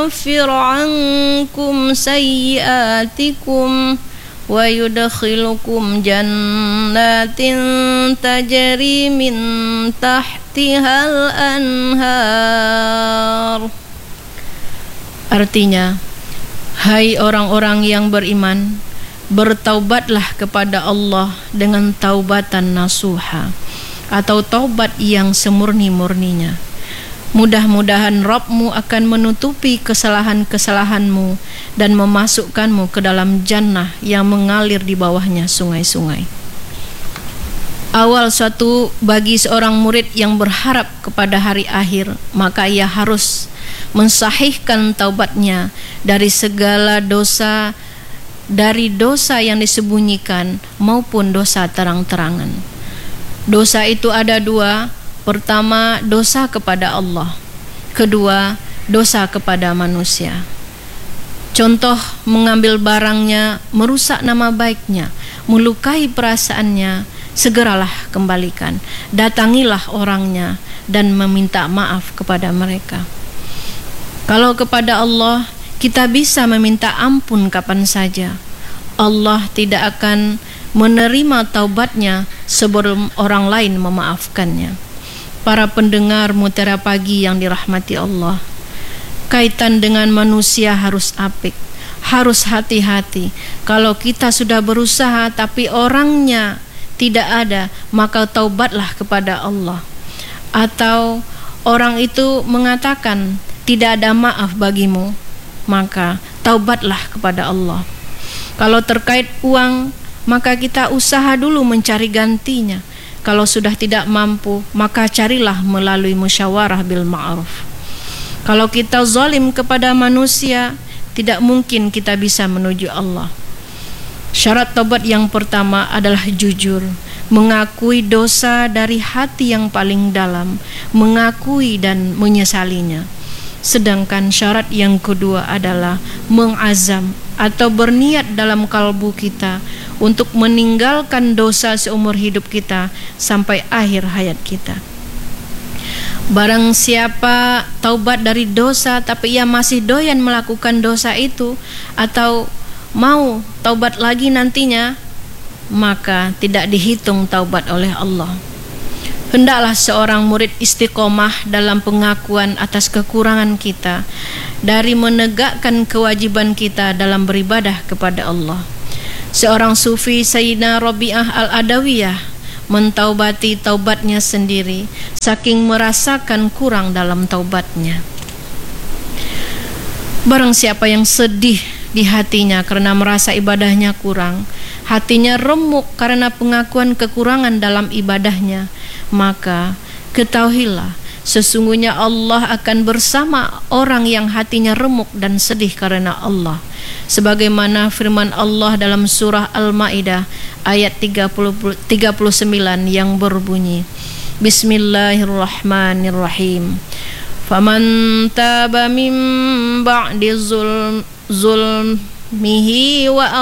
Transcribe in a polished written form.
yukaffir ankum sayyiatikum wa yudkhilukum jannatin tajri min tahtihal anhar. Artinya, hai orang-orang yang beriman, bertaubatlah kepada Allah dengan taubatan nasuha atau taubat yang semurni-murninya. Mudah-mudahan Rabbmu akan menutupi kesalahan-kesalahanmu dan memasukkanmu ke dalam jannah yang mengalir di bawahnya sungai-sungai. Awal suatu bagi seorang murid yang berharap kepada hari akhir, maka ia harus mensahihkan taubatnya dari segala dosa, dari dosa yang disembunyikan maupun dosa terang-terangan. Dosa itu ada dua. Pertama, dosa kepada Allah. Kedua, dosa kepada manusia. Contoh, mengambil barangnya, merusak nama baiknya, melukai perasaannya, segeralah kembalikan. Datangilah orangnya dan meminta maaf kepada mereka. Kalau kepada Allah, kita bisa meminta ampun kapan saja. Allah tidak akan menerima taubatnya sebelum orang lain memaafkannya. Para pendengar Mutiara Pagi yang dirahmati Allah, kaitan dengan manusia harus apik, harus hati-hati. Kalau kita sudah berusaha tapi orangnya tidak ada, maka taubatlah kepada Allah. Atau orang itu mengatakan tidak ada maaf bagimu, maka taubatlah kepada Allah. Kalau terkait uang, maka kita usaha dulu mencari gantinya. Kalau sudah tidak mampu, maka carilah melalui musyawarah bil ma'ruf. Kalau kita zalim kepada manusia, tidak mungkin kita bisa menuju Allah. Syarat taubat yang pertama adalah jujur, mengakui dosa dari hati yang paling dalam, mengakui dan menyesalinya. Sedangkan syarat yang kedua adalah mengazam atau berniat dalam kalbu kita untuk meninggalkan dosa seumur hidup kita sampai akhir hayat kita. Barang siapa taubat dari dosa tapi ia masih doyan melakukan dosa itu atau mau taubat lagi nantinya, maka tidak dihitung taubat oleh Allah. Hendaklah seorang murid istiqomah dalam pengakuan atas kekurangan kita dari menegakkan kewajiban kita dalam beribadah kepada Allah. Seorang sufi, Sayyidina Rabi'ah Al-Adawiyah, mentaubati taubatnya sendiri saking merasakan kurang dalam taubatnya. Barang siapa yang sedih di hatinya karena merasa ibadahnya kurang, hatinya remuk karena pengakuan kekurangan dalam ibadahnya, maka ketahuilah sesungguhnya Allah akan bersama orang yang hatinya remuk dan sedih karena Allah. Sebagaimana firman Allah dalam surah Al-Maidah ayat 39 yang berbunyi, Bismillahirrahmanirrahim. Faman taba min ba'di zulmihi wa